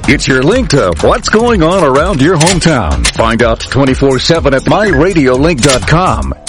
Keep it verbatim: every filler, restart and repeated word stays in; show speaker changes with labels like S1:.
S1: It's your link to what's going on around your hometown. Find out twenty-four seven at my radio link dot com.